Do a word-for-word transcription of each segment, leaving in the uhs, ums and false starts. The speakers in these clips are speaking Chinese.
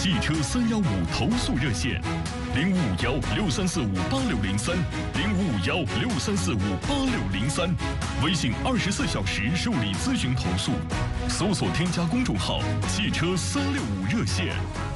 汽车三幺五投诉热线：零五五幺六三四五八六零三，零五五幺六三四五八六零三。微信二十四小时受理咨询投诉，搜索添加公众号“汽车三六五热线”。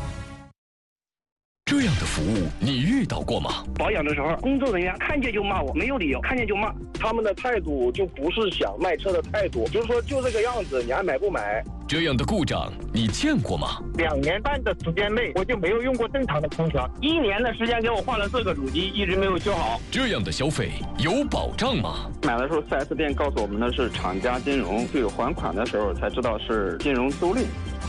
这样的服务你遇到过吗？ 保养的时候，工作人员看见就骂我，没有理由，看见就骂。 他们的态度就不是想卖车的态度，就是说就这个样子，你还买不买？ 这样的故障你见过吗？ 两年半的时间内，我就没有用过正常的空调。 一年的时间给我换了四个主机，一直没有修好。 这样的消费有保障吗？ 买的时候 四 S 店告诉我们的是厂家金融，去还款的时候才知道是金融租赁。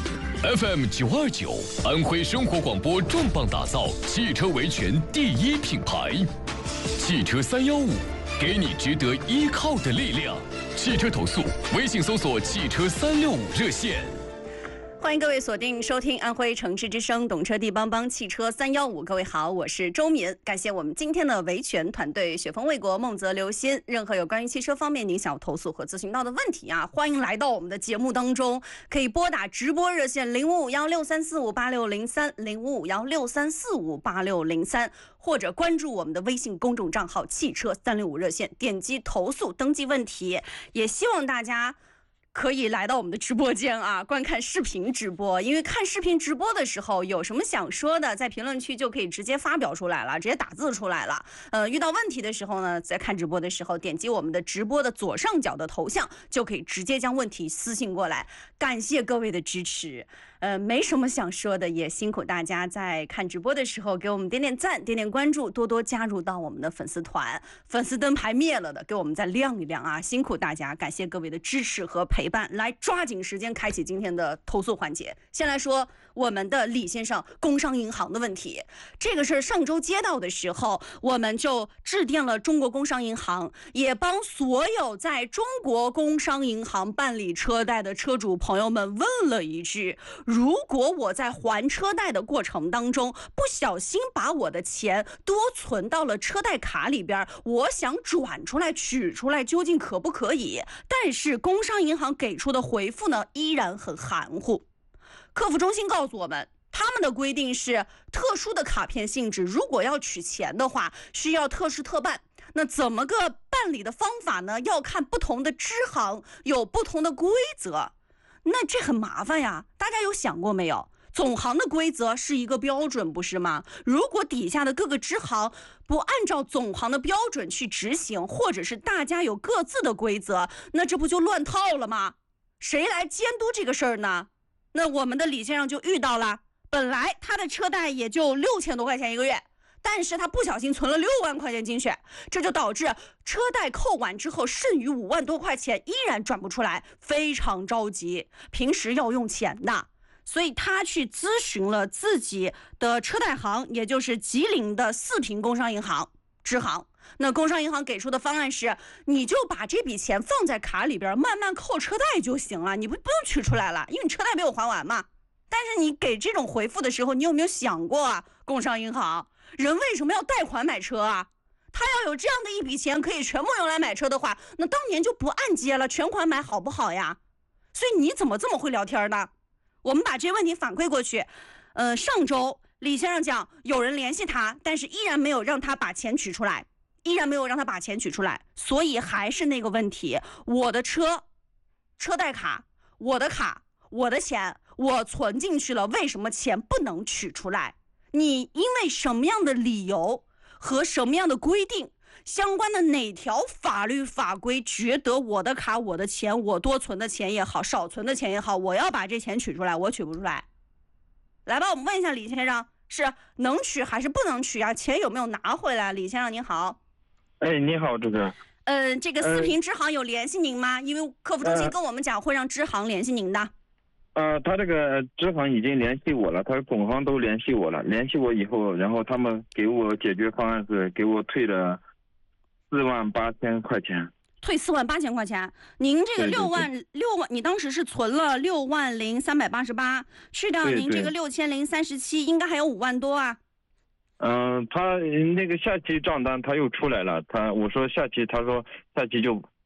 F M 九二九，安徽生活广播重磅打造汽车维权第一品牌，汽车三幺五，给你值得依靠的力量。汽车投诉，微信搜索汽车三六五热线。 欢迎各位锁定收听安徽城市之声懂车帝帮帮汽车三幺五。各位好，我是周敏，感谢我们今天的维权团队雪峰卫国、孟泽刘鑫。任何有关于汽车方面您想要投诉和咨询到的问题啊，欢迎来到我们的节目当中，可以拨打直播热线零五五幺六三四五八六零三零五五幺六三四五八六零三，或者关注我们的微信公众账号汽车三六五热线，点击投诉登记问题。也希望大家可以来到我们的直播间啊，观看视频直播。因为看视频直播的时候，有什么想说的，在评论区就可以直接发表出来了，直接打字出来了。呃，遇到问题的时候呢，在看直播的时候，点击我们的直播的左上角的头像，就可以直接将问题私信过来。感谢各位的支持。呃，没什么想说的，也辛苦大家在看直播的时候给我们点点赞、点点关注，多多加入到我们的粉丝团。粉丝灯牌灭了的，给我们再亮一亮啊！辛苦大家，感谢各位的支持和陪伴。来，抓紧时间开启今天的投诉环节。先来说我们的李先生工商银行的问题。这个事儿上周接到的时候，我们就致电了中国工商银行，也帮所有在中国工商银行办理车贷的车主朋友们问了一句：如果我在还车贷的过程当中不小心把我的钱多存到了车贷卡里边，我想转出来取出来，究竟可不可以？但是工商银行给出的回复呢，依然很含糊。客服中心告诉我们，他们的规定是特殊的卡片性质，如果要取钱的话，需要特事特办。那怎么个办理的方法呢？要看不同的支行有不同的规则，那这很麻烦呀。大家有想过没有？总行的规则是一个标准，不是吗？如果底下的各个支行不按照总行的标准去执行，或者是大家有各自的规则，那这不就乱套了吗？谁来监督这个事儿呢？那我们的李先生就遇到了，本来他的车贷也就六千多块钱一个月，但是他不小心存了六万块钱进去，这就导致车贷扣完之后剩余五万多块钱依然转不出来，非常着急，平时要用钱的。所以他去咨询了自己的车贷行，也就是吉林的四平工商银行支行。那工商银行给出的方案是，你就把这笔钱放在卡里边，慢慢扣车贷就行了，你不不用取出来了，因为你车贷没有还完嘛。但是你给这种回复的时候，你有没有想过啊？工商银行人为什么要贷款买车啊？他要有这样的一笔钱可以全部用来买车的话，那当年就不按揭了，全款买好不好呀？所以你怎么这么会聊天呢？我们把这些问题反馈过去。呃，上周李先生讲有人联系他，但是依然没有让他把钱取出来，依然没有让他把钱取出来。所以还是那个问题，我的车车贷卡，我的卡，我的钱我存进去了，为什么钱不能取出来？你因为什么样的理由和什么样的规定，相关的哪条法律法规觉得我的卡，我的钱，我多存的钱也好，少存的钱也好，我要把这钱取出来，我取不出来。来吧，我们问一下李先生，是能取还是不能取啊？钱有没有拿回来？李先生您好。 哎，你好，主持人。 呃，这个四平支行有联系您吗？因为客服中心跟我们讲会让支行联系您的。 呃，他这个支行已经联系我了，他总行都联系我了，联系我以后，然后他们给我解决方案是给我退了四万八千块钱。 退四万八千块钱，您这个六万六万，你当时是存了六万零三百八十八，去掉您这个六千零三十七，应该还有五万多啊。 嗯、呃，他那个下期账单他又出来了，他我说下期，他说下期就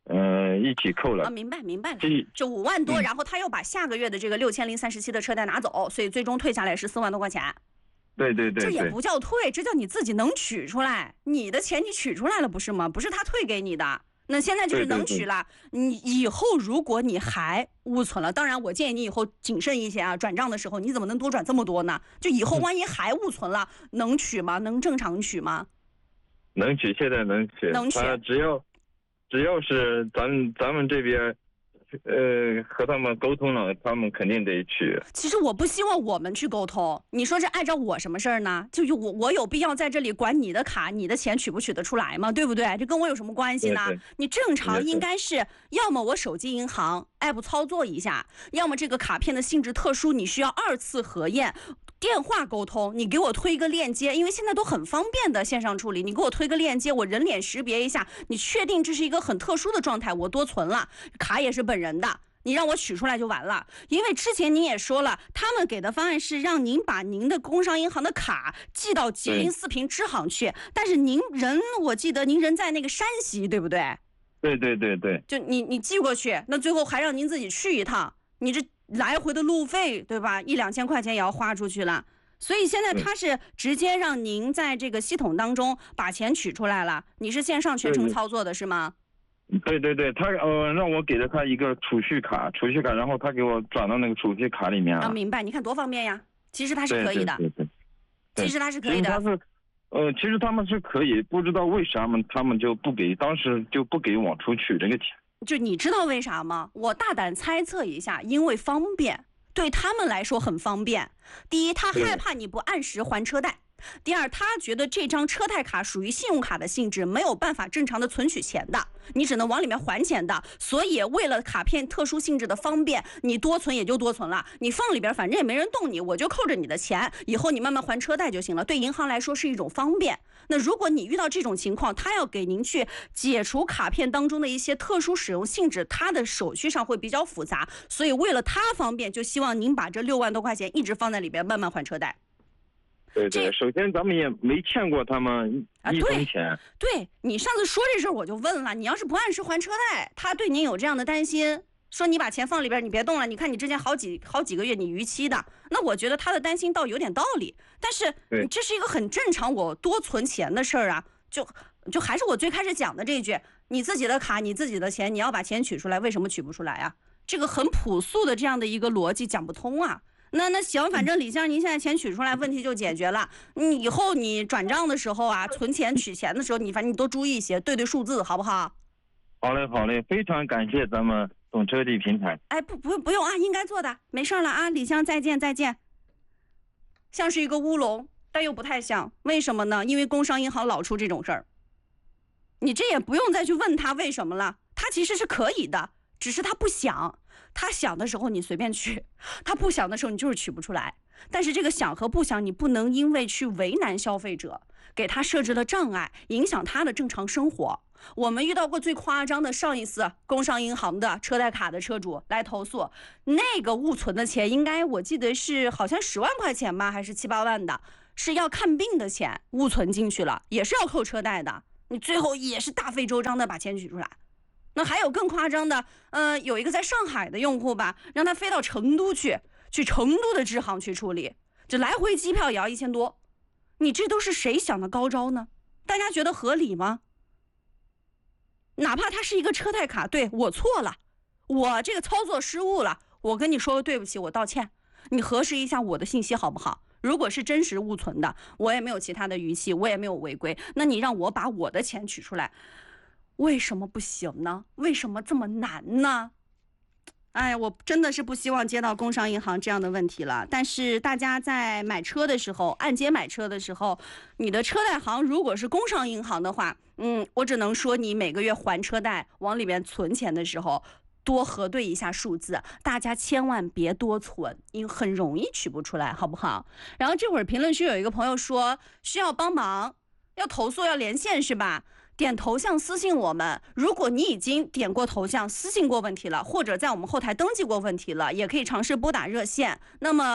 呃，一起扣了。 啊，明白明白了， 这这五万多， 嗯然后他又把下个月的这个六千零三十七的车贷拿走，所以最终退下来是四万多块钱。 对对对这也对， 不叫退，这叫你自己能取出来，你的钱你取出来了不是吗？不是他退给你的。那现在就是能取了，你以后如果你还误存了，当然我建议你以后谨慎一些啊，转账的时候你怎么能多转这么多呢？就以后万一还误存了，能取吗？能正常取吗？ 能取，现在能取。 能取他只要只要是咱咱们这边，呃，和他们沟通了，他们肯定得取。 其实我不希望我们去沟通，你说这碍着我什么事儿呢？就有我我有必要在这里管你的卡，你的钱取不取得出来吗？对不对？这跟我有什么关系呢？ 对对你正常对对应该是要么我手机银行 app 操作一下，要么这个卡片的性质特殊，你需要二次核验。电话沟通，你给我推一个链接，因为现在都很方便的线上处理，你给我推个链接，我人脸识别一下，你确定这是一个很特殊的状态，我多存了，卡也是本人的，你让我取出来就完了。因为之前您也说了，他们给的方案是让您把您的工商银行的卡寄到吉林四平支行去，但是您人，我记得您人在那个山西，对不对？ 对对对对， 就你你寄过去，那最后还让您自己去一趟，你这来回的路费，对吧？一两千块钱也要花出去了。所以现在他是直接让您在这个系统当中把钱取出来了，你是线上全程操作的是吗？ 对对对，他呃让我给了他一个储蓄卡，储蓄卡，然后他给我转到那个储蓄卡里面了。 啊，明白？你看多方便呀！其实他是可以的， 对对对对其实他是可以的。 他是，呃，其实他们是可以，不知道为啥们他们就不给，当时就不给往出取这个钱。 就你知道为啥吗？我大胆猜测一下，因为方便，对他们来说很方便。第一，他害怕你不按时还车贷；第二，他觉得这张车贷卡属于信用卡的性质，没有办法正常的存取钱的，你只能往里面还钱的。所以为了卡片特殊性质的方便，你多存也就多存了，你放里边反正也没人动你，我就扣着你的钱，以后你慢慢还车贷就行了。对银行来说是一种方便。那如果你遇到这种情况，他要给您去解除卡片当中的一些特殊使用性质，它的手续上会比较复杂，所以为了他方便，就希望您把这六万多块钱一直放在里边，慢慢还车贷。 对对，首先咱们也没欠过他们一分钱。 啊、对, 对你上次说这事儿我就问了，你要是不按时还车贷，他对您有这样的担心，说你把钱放里边，你别动了，你看你之前好几好几个月你逾期的，那我觉得他的担心倒有点道理，但是这是一个很正常我多存钱的事儿啊，就就还是我最开始讲的这一句，你自己的卡你自己的钱，你要把钱取出来，为什么取不出来啊？这个很朴素的这样的一个逻辑讲不通啊。那那行，反正李先生您现在钱取出来，问题就解决了。你以后你转账的时候啊，存钱取钱的时候，你反正你多注意一些，对对数字，好不好？ 好嘞好嘞，非常感谢咱们懂车帝平台。 哎，不不不用啊，应该做的，没事了啊，李先生再见再见。像是一个乌龙，但又不太像，为什么呢？因为工商银行老出这种事儿。你这也不用再去问他为什么了，他其实是可以的，只是他不想。他想的时候你随便取，他不想的时候你就是取不出来。但是这个想和不想，你不能因为去为难消费者，给他设置了障碍，影响他的正常生活。我们遇到过最夸张的，上一次工商银行的车贷卡的车主来投诉，那个误存的钱应该我记得是好像十万块钱吧，还是七八万的，是要看病的钱误存进去了，也是要扣车贷的，你最后也是大费周章的把钱取出来。那还有更夸张的，呃，有一个在上海的用户吧，让他飞到成都去，去成都的支行去处理，这来回机票也要一千多，你这都是谁想的高招呢？大家觉得合理吗？哪怕他是一个车贷卡，对，我错了，我这个操作失误了，我跟你说个对不起，我道歉，你核实一下我的信息好不好？如果是真实误存的，我也没有其他的逾期，我也没有违规，那你让我把我的钱取出来，为什么不行呢？为什么这么难呢？哎，我真的是不希望接到工商银行这样的问题了。但是大家在买车的时候，按揭买车的时候，你的车贷行如果是工商银行的话，嗯，我只能说你每个月还车贷往里面存钱的时候，多核对一下数字，大家千万别多存，因为很容易取不出来，好不好？然后这会儿评论区有一个朋友说需要帮忙，要投诉要连线是吧？点头像私信我们，如果你已经点过头像私信过问题了，或者在我们后台登记过问题了，也可以尝试拨打热线。那么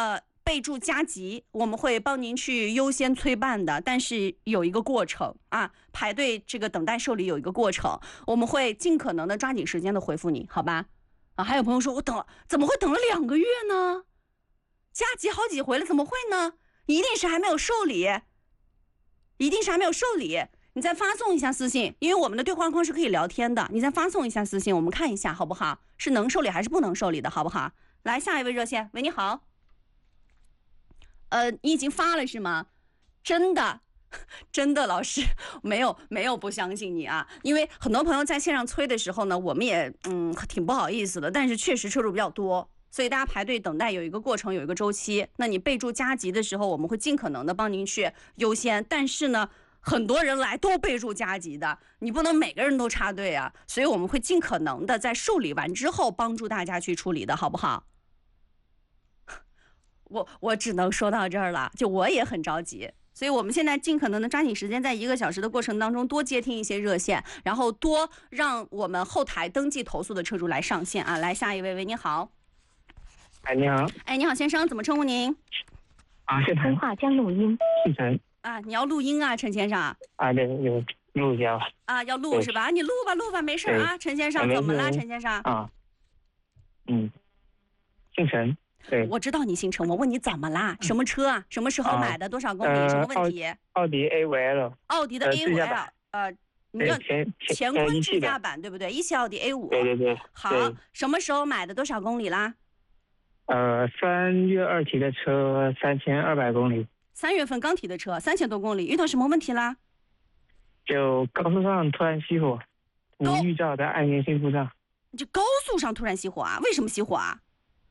备注加急，我们会帮您去优先催办的，但是有一个过程啊，排队这个等待受理有一个过程，我们会尽可能的抓紧时间的回复你，好吧？啊，还有朋友说我等了，怎么会等了两个月呢？加急好几回了，怎么会呢？一定是还没有受理，一定是还没有受理。你再发送一下私信，因为我们的对话框是可以聊天的，你再发送一下私信，我们看一下好不好？是能受理还是不能受理的，好不好？来，下一位热线，喂，你好。呃，你已经发了是吗？真的，真的，老师没有没有不相信你啊，因为很多朋友在线上催的时候呢，我们也嗯挺不好意思的，但是确实车主比较多，所以大家排队等待有一个过程，有一个周期。那你备注加急的时候，我们会尽可能的帮您去优先，但是呢，很多人来都备注加急的，你不能每个人都插队啊，所以我们会尽可能的在受理完之后帮助大家去处理的，好不好？我我只能说到这儿了，就我也很着急，所以我们现在尽可能的抓紧时间，在一个小时的过程当中多接听一些热线，然后多让我们后台登记投诉的车主来上线啊。来，下一位，喂，你好。 哎，你好。 哎，你好，先生，怎么称呼您？ 啊，是通话将录音。 姓陈。 啊，你要录音啊，陈先生。 啊，对，有录一下。 啊，要录是吧？你录吧，录吧，没事啊。陈先生，怎么了，陈先生？ 啊，嗯，姓陈。对， 我知道你姓陈，我问你怎么啦？什么车啊？什么时候买的？多少公里？ 呃、 什么问题？ 奥迪 A 五 L。 奥迪的 A 五 L， 呃，你要前乾坤智驾版对不对？一汽奥迪 A 五。 对对对。 好，什么时候买的？多少公里啦？ 呃，三月二提的车，三千二百公里。 三月份刚提的车，三千多公里，遇到什么问题啦？ 就高速上突然熄火，无预兆的安全性故障。 就高速上突然熄火啊？为什么熄火啊？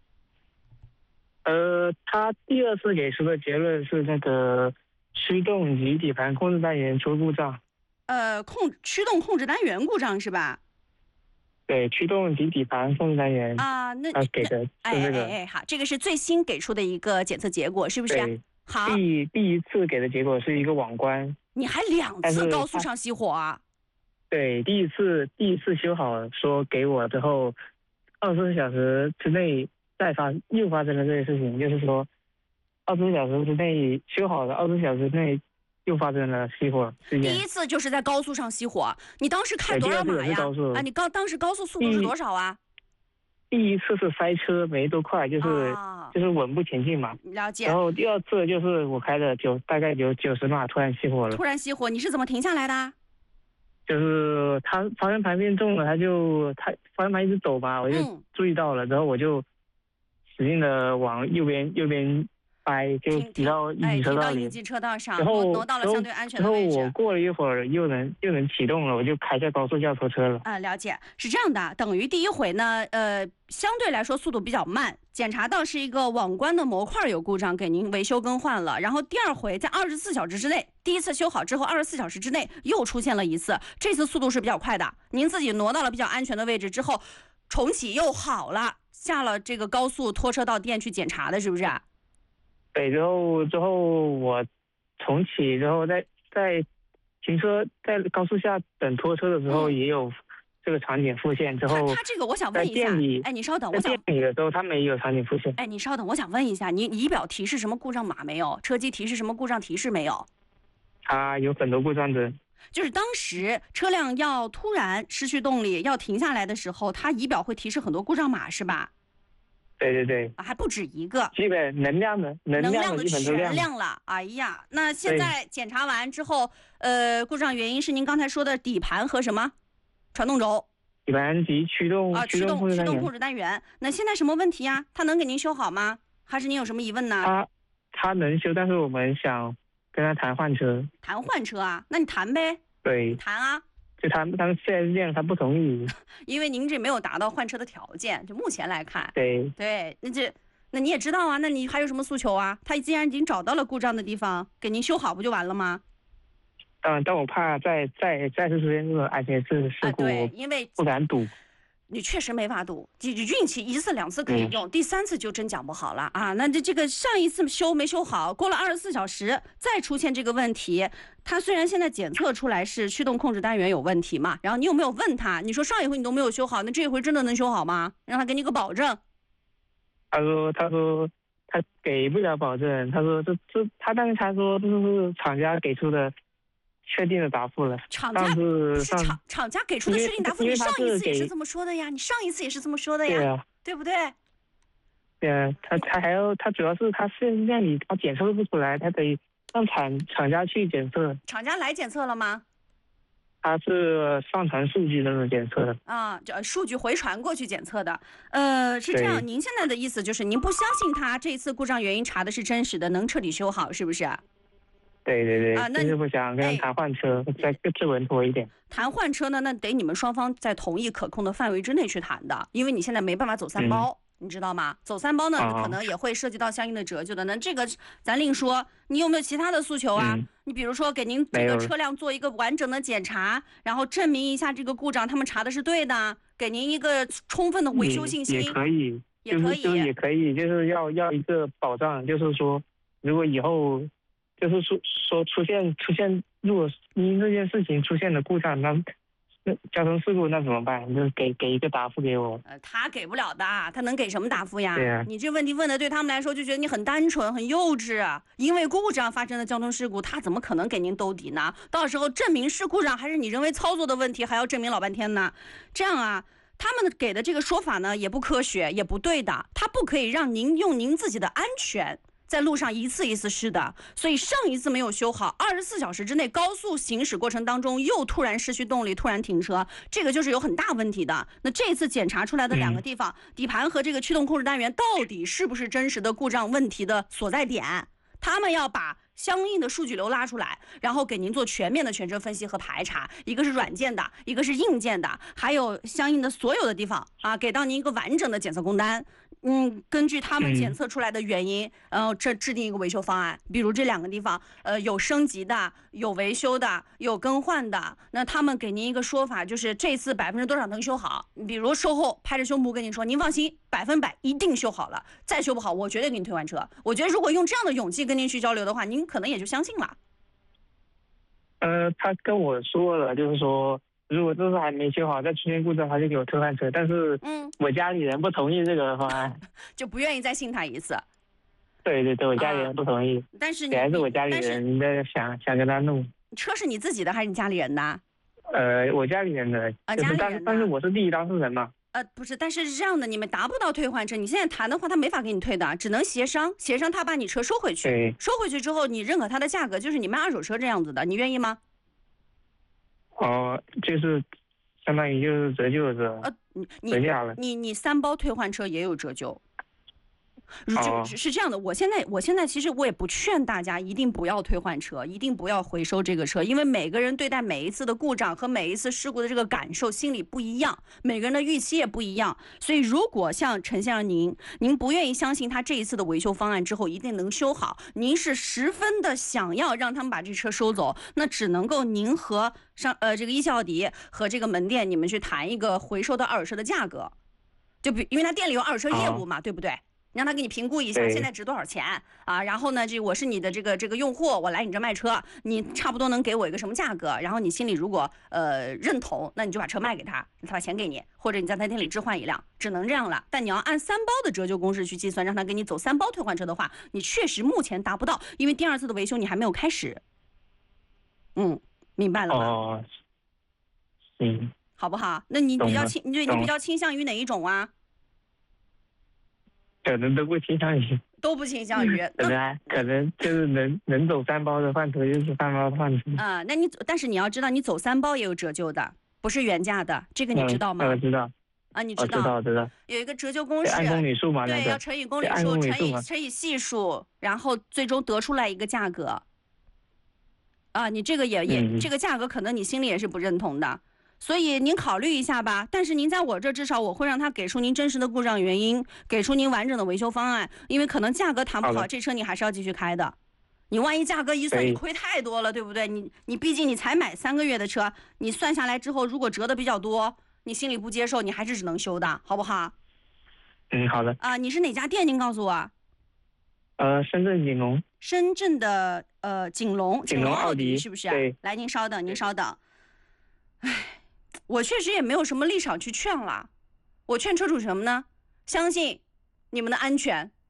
呃，他第二次给出的结论是那个驱动及底盘控制单元出故障。 呃，控驱动控制单元故障是吧？ 对，驱动及底盘控制单元啊，那他给的是这个。 哎哎哎，好，这个是最新给出的一个检测结果，是不是？ 对， 好。 第第一次给的结果是一个网关。 你还两次高速上熄火啊？ 对，第一次第一次修好，说给我之后，二十四小时之内。再发又发生了这个事情，就是说，二十四小时之内修好了，二十四小时内又发生了熄火事件。 第一次就是在高速上熄火，你当时开多少码呀？啊，你高当时高速速度是多少啊？ 第一次是塞车没多快，就是、啊、就是稳步前进嘛。 了解。 然后第二次就是我开的九大概有九十码，突然熄火了。 突然熄火，你是怎么停下来的？ 就是他方向盘变重了，他就他方向盘一直抖嘛，我就注意到了，嗯、然后我就。使劲的往右边右边掰，就挤到一级车道里， 哎、一车道上， 然后挪到了相对安全的位置。 然后我过了一会儿又能又能启动了，我就开下高速轿头车了。 啊，了解，是这样的，等于第一回呢，呃，相对来说速度比较慢，检查到是一个网关的模块有故障，给您维修更换了。然后第二回在二十四小时之内，第一次修好之后，二十四小时之内又出现了一次，这次速度是比较快的，您自己挪到了比较安全的位置之后，重启又好了。下了这个高速拖车到店去检查的，是不是？ 对，之后之后我重启，之后在在停车在高速下等拖车的时候，也有这个场景复现。之后他这个我想问一下，哎，你稍等，我想在店里的时候他没有场景复现。 哎，你稍等，我想问一下，你仪表提示什么故障码没有？车机提示什么故障提示没有？ 它有很多故障灯。 就是当时车辆要突然失去动力要停下来的时候，它仪表会提示很多故障码，是吧？ 对对对， 啊，还不止一个。 基本能量的能量的全亮了。哎呀，那现在检查完之后，呃，故障原因是您刚才说的底盘和什么？传动轴。 底盘及驱动啊，驱动驱动控制单元。那现在什么问题呀？它能给您修好吗？还是您有什么疑问呢？ 它它能修，但是我们想跟他谈换车。 谈换车啊？那你谈呗。 对。 谈啊。 就他他们四 S 店他不同意， 因为您这没有达到换车的条件，就目前来看。 对对，那这那你也知道啊，那你还有什么诉求啊？他既然已经找到了故障的地方，给您修好不就完了吗？ 嗯，但我怕再再再次出现这种安全事事故， 啊、对，因为不敢赌。 你确实没法赌，这运气一次两次可以用，嗯、第三次就真讲不好了啊！那这这个上一次修没修好，过了二十四小时再出现这个问题，它虽然现在检测出来是驱动控制单元有问题嘛，然后你有没有问他？你说上一回你都没有修好，那这一回真的能修好吗？让他给你个保证。 他说他说他给不了保证，他说这这他但是他说这是厂家给出的确定的答复了。 厂家是是厂厂家给出的确定答复，你上一次也是这么说的呀，你上一次也是这么说的呀， 对啊， 对不对？ 对啊，他他还要他主要是他是那里他检测不出来，他得让厂厂家去检测。 厂家来检测了吗？ 他是上传数据那种检测的啊，这数据回传过去检测的。呃，是这样，您现在的意思就是您不相信他这次故障原因查的是真实的，能彻底修好，是不是？ 对对对， 啊，那就是不想跟人谈换车，哎、再更更稳妥一点。 谈换车呢，那得你们双方在同意可控的范围之内去谈的，因为你现在没办法走三包。嗯，你知道吗？走三包呢， 哦、 可能也会涉及到相应的折旧的。那这个咱另说。你有没有其他的诉求啊？嗯、你比如说给您这个车辆做一个完整的检查，然后证明一下这个故障他们查的是对的，给您一个充分的维修信息。 也可以， 也可以， 就是、也可以，就是要要一个保障，就是说，如果以后就是说说出现出现，如果因这件事情出现了故障，那。交通事故那怎么办？就给给一个答复给我。 呃，他给不了的，他能给什么答复呀？ 对呀、啊。 你这问题问的对他们来说就觉得你很单纯、很幼稚啊。因为故障发生的交通事故，他怎么可能给您兜底呢？到时候证明是故障还是你人为操作的问题，还要证明老半天呢。这样啊，他们给的这个说法呢也不科学，也不对的。他不可以让您用您自己的安全。在路上一次一次试的，所以上一次没有修好，二十四小时之内高速行驶过程当中又突然失去动力，突然停车，这个就是有很大问题的。那这次检查出来的两个地方，嗯、底盘和这个驱动控制单元到底是不是真实的故障问题的所在点？他们要把相应的数据流拉出来，然后给您做全面的全车分析和排查，一个是软件的，一个是硬件的，还有相应的所有的地方啊，给到您一个完整的检测工单。嗯，根据他们检测出来的原因，然后这制定一个维修方案。比如这两个地方，呃，有升级的，有维修的，有更换的。那他们给您一个说法，就是这次百分之多少能修好？比如售后拍着胸脯跟您说，您放心，百分百一定修好了。再修不好，我绝对给你退换车。我觉得如果用这样的勇气跟您去交流的话，您可能也就相信了。 呃，他跟我说了，就是说。如果这次还没修好，再出现故障，他就给我退换车。但是，嗯，我家里人不同意这个方案， 就不愿意再信他一次。 对对对，我家里人不同意。 啊、但是你还是我家里人在想想跟他弄。 车是你自己的还是你家里人的？ 呃，我家里人的。 啊， 就是、 家里人的。 但是我是第一当事人嘛。 呃，不是，但是是这样的，你们达不到退换车，你现在谈的话，他没法给你退的，只能协商，协商他把你车收回去。 对。 收回去之后，你认可他的价格，就是你卖二手车这样子的，你愿意吗？ 哦，就是。相当于就是折旧是吧？呃， 你你你你三包退换车也有折旧， 哦、 是这样的。我现在我现在其实我也不劝大家一定不要退换车，一定不要回收这个车，因为每个人对待每一次的故障和每一次事故的这个感受心理不一样，每个人的预期也不一样。所以如果像陈先生您，您不愿意相信他这一次的维修方案之后一定能修好，您是十分的想要让他们把这车收走，那只能够您和上呃这个一汽奥迪和这个门店你们去谈一个回收的二手车的价格，就比因为他店里有二手车业务嘛，哦、对不对？让他给你评估一下现在值多少钱啊？然后呢，这我是你的这个这个用户，我来你这卖车，你差不多能给我一个什么价格？然后你心里如果呃认同，那你就把车卖给他，他把钱给你，或者你在他店里置换一辆，只能这样了。但你要按三包的折旧公式去计算，让他给你走三包退换车的话，你确实目前达不到，因为第二次的维修你还没有开始。嗯，明白了吗？ 哦，嗯， 好不好？那你比较倾，你你比较倾向于哪一种啊？ 可能都不倾向于， 都不倾向于， 可能可能就是能能走三包的换车就是三包的换车啊。那你但是你要知道，你走三包也有折旧的，不是原价的，这个你知道吗？ 嗯、我知道。 啊，你知道？ 知道知道。 有一个折旧公式， 按公里数嘛， 对，要乘以公里数，乘以乘以系数，然后最终得出来一个价格。啊，你这个也也、嗯、这个价格可能你心里也是不认同的。所以您考虑一下吧，但是您在我这至少我会让他给出您真实的故障原因，给出您完整的维修方案，因为可能价格谈不好，这车你还是要继续开的。你万一价格一算，你亏太多了，对不对？你你毕竟你才买三个月的车，你算下来之后，如果折的比较多，你心里不接受，你还是只能修的，好不好？ 嗯，好的。 啊、呃，你是哪家店？您告诉我。 呃，深圳锦龙。 深圳的呃锦龙， 锦龙奥迪是不是？ 对。 来，您稍等，您稍等。唉。我确实也没有什么立场去劝了，我劝车主什么呢？相信你们的安全，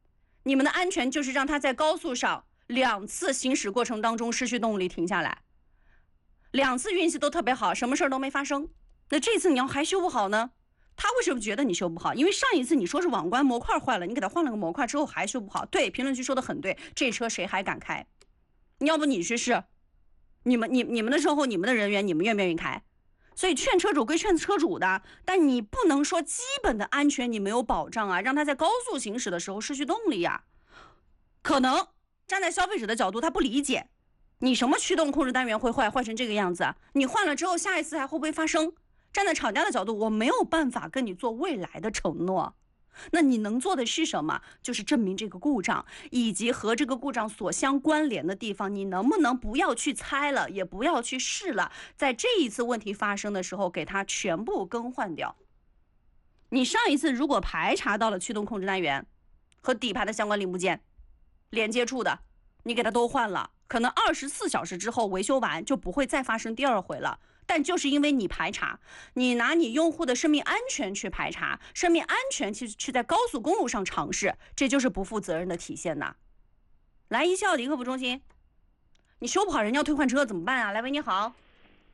你们的安全就是让它在高速上两次行驶过程当中失去动力停下来，两次运气都特别好，什么事儿都没发生。那这次你要还修不好呢？他为什么觉得你修不好？因为上一次你说是网关模块坏了，你给他换了个模块之后还修不好。对，评论区说的很对，这车谁还敢开？要不你去试，你们你你们的售后，你们的人员，你们愿不愿意开？所以劝车主归劝车主的，但你不能说基本的安全你没有保障啊，让他在高速行驶的时候失去动力呀、啊。可能站在消费者的角度，他不理解，你什么驱动控制单元会坏坏成这个样子啊？你换了之后，下一次还会不会发生？站在厂家的角度，我没有办法跟你做未来的承诺。那你能做的是什么？就是证明这个故障以及和这个故障所相关联的地方，你能不能不要去猜了，也不要去试了，在这一次问题发生的时候给它全部更换掉。你上一次如果排查到了驱动控制单元和底盘的相关零部件连接处的，你给它都换了，可能二十四小时之后维修完就不会再发生第二回了。但就是因为你排查，你拿你用户的生命安全去排查，生命安全去去在高速公路上尝试，这就是不负责任的体现呐。来，一汽奥迪客服中心，你修不好人家要退换车怎么办啊？来，喂，你好。